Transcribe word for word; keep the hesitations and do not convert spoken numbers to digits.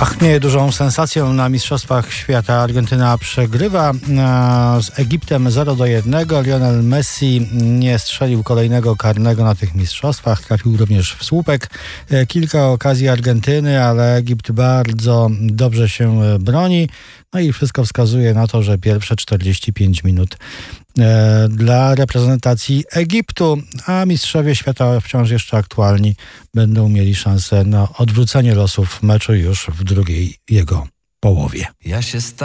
Pachnie dużą sensacją na Mistrzostwach Świata. Argentyna przegrywa z Egiptem zero do jednego. Lionel Messi nie strzelił kolejnego karnego na tych mistrzostwach. Trafił również w słupek. Kilka okazji Argentyny, ale Egipt bardzo dobrze się broni. No i wszystko wskazuje na to, że pierwsze czterdzieści pięć minut dla reprezentacji Egiptu, a mistrzowie świata wciąż jeszcze aktualni będą mieli szansę na odwrócenie losów meczu już w drugiej jego połowie. Ja się